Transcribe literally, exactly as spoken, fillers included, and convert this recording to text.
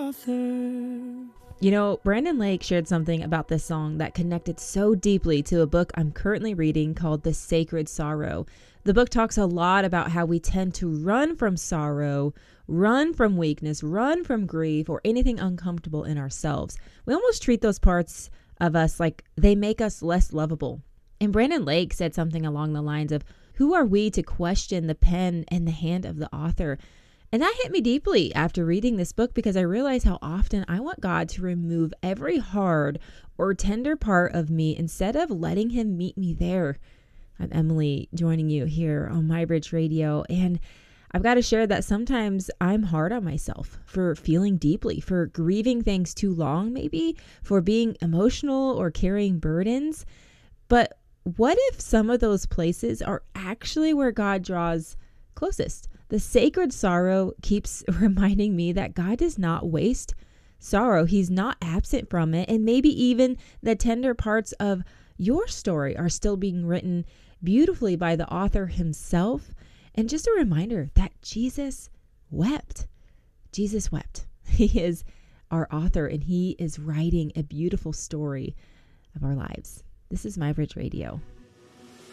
author. You know, Brandon Lake shared something about this song that connected so deeply to a book I'm currently reading called The Sacred Sorrow. The book talks a lot about how we tend to run from sorrow, run from weakness, run from grief, or anything uncomfortable in ourselves. We almost treat those parts of us like they make us less lovable. And Brandon Lake said something along the lines of, who are we to question the pen and the hand of the author? And that hit me deeply after reading this book, because I realized how often I want God to remove every hard or tender part of me instead of letting him meet me there. I'm Emily, joining you here on MyBridge Radio, and I've got to share that sometimes I'm hard on myself for feeling deeply, for grieving things too long, maybe for being emotional or carrying burdens. But what if some of those places are actually where God draws closest? The sacred sorrow keeps reminding me that God does not waste sorrow. He's not absent from it. And maybe even the tender parts of your story are still being written beautifully by the author himself. And just a reminder that Jesus wept. Jesus wept. He is our author, and he is writing a beautiful story of our lives. This is MyBridge Radio.